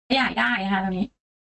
ขยายได้นะคะตรงนี้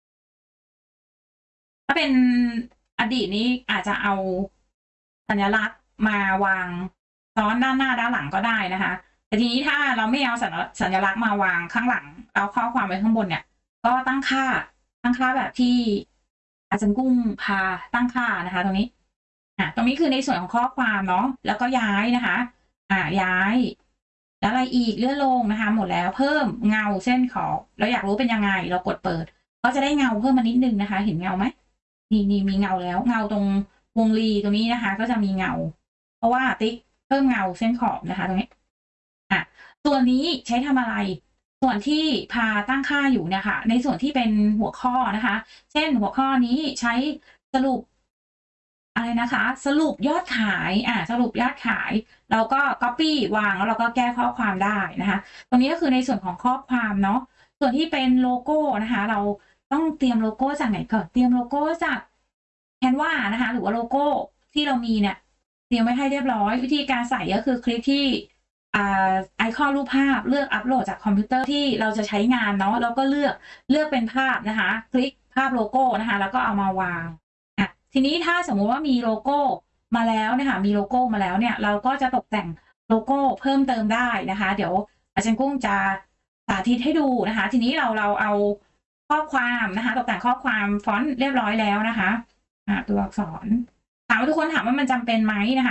ถ้าเป็นอดีตนี้อาจจะเอาสัญลักษณ์มาวางซ้อนด้านหน้าด้านหลังก็ได้นะคะแต่ทีนี้ถ้าเราไม่เอาสัญลักษณ์มาวางข้างหลังเอาข้อความไว้ข้างบนเนี่ยก็ตั้งค่าแบบที่อาจารย์กุ้งพาตั้งค่านะคะตรงนี้ตรงนี้คือในส่วนของข้อความเนาะแล้วก็ย้ายนะคะย้ายแล้วอะไรอีกเลื่อนลงนะคะหมดแล้วเพิ่มเงาเส้นขอบเราอยากรู้เป็นยังไงเรากดเปิดก็จะได้เงาเพิ่มมานิดนึงนะคะเห็นเงาไหมนี่มีเงาแล้วเงาตรงวงรีตรงนี้นะคะก็จะมีเงาเพราะว่าติ๊กเพิ่มเงาเส้นขอบนะคะตรงนี้ส่วนนี้ใช้ทำอะไรส่วนที่พาตั้งค่าอยู่เนี่ยค่ะในส่วนที่เป็นหัวข้อนะคะเช่นหัวข้อนี้ใช้สรุปอะไรนะคะสรุปยอดขายสรุปยอดขายเราก็ copy วางแล้วเราก็แก้ข้อความได้นะคะตรงนี้ก็คือในส่วนของข้อความเนาะส่วนที่เป็นโลโก้นะคะเราต้องเตรียมโลโก้จากไหนก่อนเตรียมโลโก้จาก Canva นะคะหรือว่าโลโก้ที่เรามีเนี่ยเตรียมไว้ให้เรียบร้อยวิธีการใส่ก็คือคลิกที่ไอคอนรูปภาพเลือกอัปโหลดจากคอมพิวเตอร์ที่เราจะใช้งานเนาะแล้วก็เลือกเป็นภาพนะคะคลิกภาพโลโก้นะคะแล้วก็เอามาวางทีนี้ถ้าสมมุติว่ามีโลโก้มาแล้วนะคะมีโลโก้มาแล้วเนี่ยเราก็จะตกแต่งโลโก้เพิ่มเติมได้นะคะเดี๋ยวอาจารย์กุ้งจะสาธิตให้ดูนะคะทีนี้เราเอาข้อความนะคะตกแต่งข้อความฟอนต์เรียบร้อยแล้วนะคะตัวอักษรถามว่าทุกคนถามว่ามันจำเป็นไหมนะคะ